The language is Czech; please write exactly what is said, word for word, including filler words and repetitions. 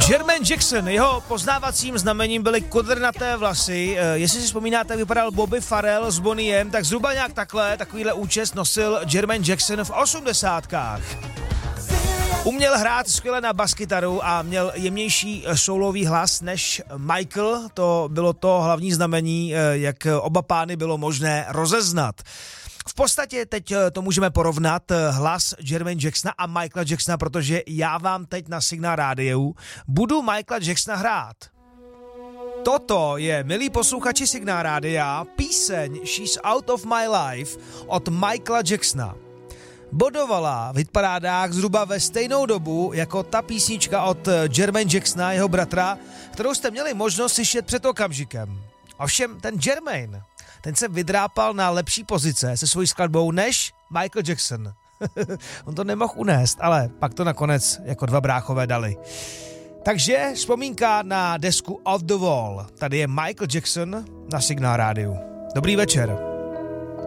Jermaine Jackson, jeho poznávacím znamením byly kudrnaté vlasy. Jestli si vzpomínáte, vypadal Bobby Farrell s Boniem, tak zhruba nějak takhle, takovýhle účes nosil Jermaine Jackson v osmdesátkách. Uměl hrát skvěle na baskytaru a měl jemnější soulový hlas než Michael. To bylo to hlavní znamení, jak oba pány bylo možné rozeznat. V podstatě teď to můžeme porovnat, hlas Jermaine Jacksona a Michaela Jacksona, protože já vám teď na Signál rádiu budu Michaela Jacksona hrát. Toto je, milí posluchači Signál rádia, píseň She's Out of My Life od Michaela Jacksona. Bodovala v hitparádách zhruba ve stejnou dobu jako ta písnička od Jermaine Jacksona, jeho bratra, kterou jste měli možnost slyšet před okamžikem. Ovšem ten Jermaine, ten se vydrápal na lepší pozice se svojí skladbou než Michael Jackson. On to nemohl unést, ale pak to nakonec jako dva bráchové dali. Takže vzpomínka na desku Off the Wall. Tady je Michael Jackson na Signál rádiu. Dobrý večer.